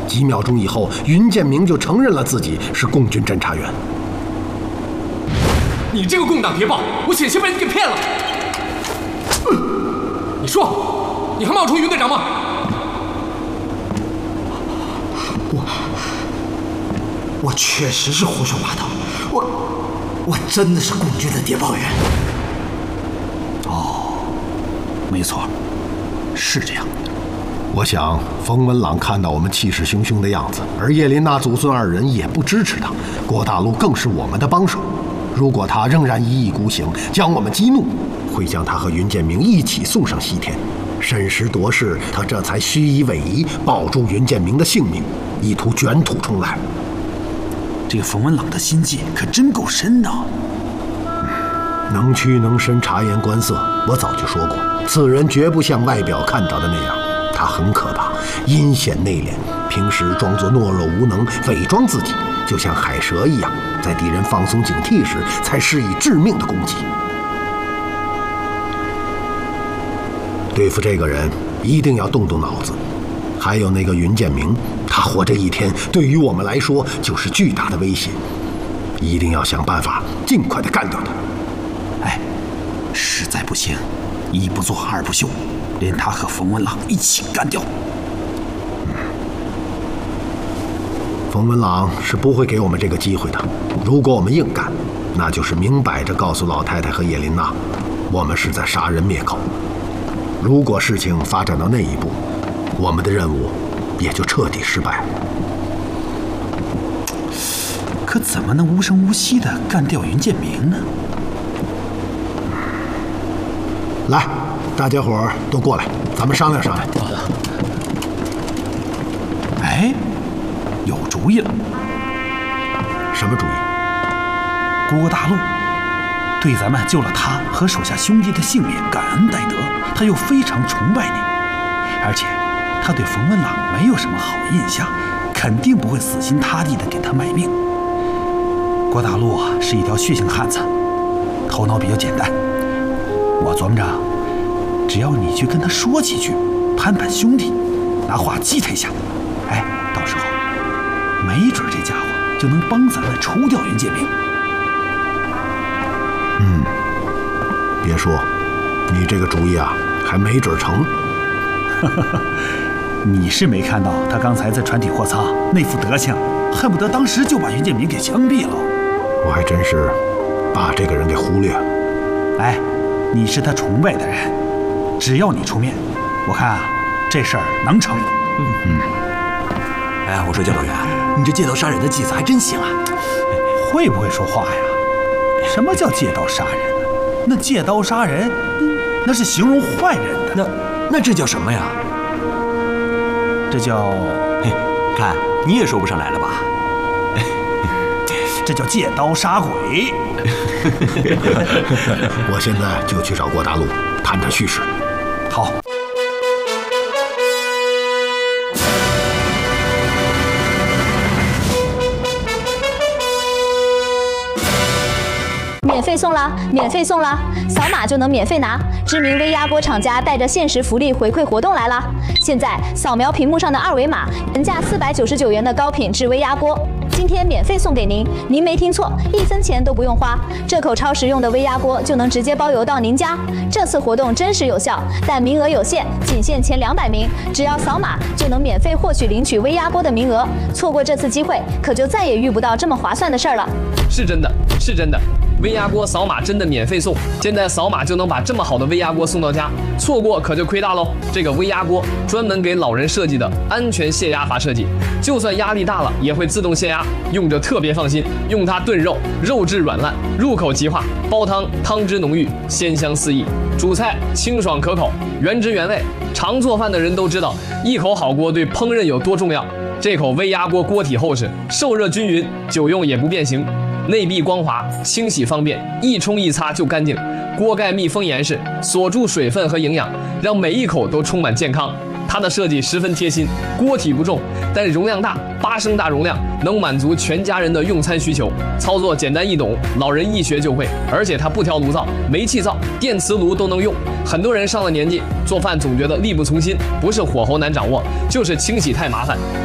几秒钟以后，云建明就承认了自己是共军侦察员。 你这个共党谍报，我险些被你给骗了。你说，你还冒充云队长吗？ 我确实是胡说八道，我真的是共军的谍报员。 哦，没错，是这样的。 我想，冯文朗看到我们气势汹汹的样子，而叶琳娜祖孙二人也不支持他，郭大陆更是我们的帮手。如果他仍然一意孤行，将我们激怒，会将他和云建明一起送上西天。审时度势，他这才虚以委蛇，保住云建明的性命，意图卷土重来。 这个冯文朗的心计可真够深的。 能屈能伸，察言观色。我早就说过，此人绝不像外表看到的那样，他很可怕，阴险内敛，平时装作懦弱无能，伪装自己，就像海蛇一样，在敌人放松警惕时才施以致命的攻击。对付这个人一定要动动脑子。还有那个云建明，他活着一天对于我们来说就是巨大的威胁，一定要想办法尽快的干掉他。 哎，实在不行，一不做二不休，连他和冯文朗一起干掉。 冯文朗是不会给我们这个机会的。如果我们硬干，那就是明摆着告诉老太太和叶琳娜，我们是在杀人灭口。如果事情发展到那一步，我们的任务也就彻底失败了。 可怎么能无声无息地干掉云建明呢？ 来，大家伙儿都过来，咱们商量商量。 哎，有主意了。 什么主意？ 郭大陆对咱们救了他和手下兄弟的性命感恩戴德，他又非常崇拜你，而且他对冯文朗没有什么好印象，肯定不会死心塌地地给他卖命。郭大陆是一条血性汉子，头脑比较简单。我琢磨着，只要你去跟他说几句，攀攀兄弟，拿话激他一下，哎，到时候没准这家伙就能帮咱们除掉云建明。 别说，你这个主意啊，还没准成。 你是没看到他刚才在船体货舱那副德行，恨不得当时就把云建明给枪毙了。 我还真是把这个人给忽略了。 哎，你是他崇拜的人，只要你出面，我看啊，这事儿能成。 哎，我说教导员，你这借刀杀人的计策还真行啊！ 会不会说话呀？什么叫借刀杀人？那借刀杀人，那是形容坏人的。 那这叫什么呀？ 这叫…… 嘿，看你也说不上来了吧？ 这叫借刀杀鬼。 我现在就去找郭大陆，谈谈叙事。 好。 免费送啦！免费送啦！扫码就能免费拿。知名微压锅厂家带着限时福利回馈活动来啦！现在扫描屏幕上的二维码，原价499元的高品质微压锅，今天免费送给您。您没听错，1分钱都不用花，这口超实用的微压锅就能直接包邮到您家。这次活动真实有效，但名额有限，仅限前200名，只要扫码就能免费获取领取微压锅的名额。错过这次机会，可就再也遇不到这么划算的事儿了。 是真的，是真的。微压锅扫码真的免费送，现在扫码就能把这么好的微压锅送到家，错过可就亏大喽。这个微压锅专门给老人设计的安全泄压阀设计，就算压力大了也会自动泄压，用着特别放心。用它炖肉，肉质软烂，入口即化；煲汤，汤汁浓郁，鲜香四溢；煮菜清爽可口，原汁原味。常做饭的人都知道，一口好锅对烹饪有多重要。这口微压锅锅体厚实，受热均匀，久用也不变形。内壁光滑，清洗方便，一冲一擦就干净。锅盖密封严实，锁住水分和营养，让每一口都充满健康。它的设计十分贴心，锅体不重，但容量大，8升大容量，能满足全家人的用餐需求。操作简单易懂，老人一学就会。而且它不挑炉灶、煤气灶、电磁炉都能用。很多人上了年纪，做饭总觉得力不从心，不是火候难掌握，就是清洗太麻烦。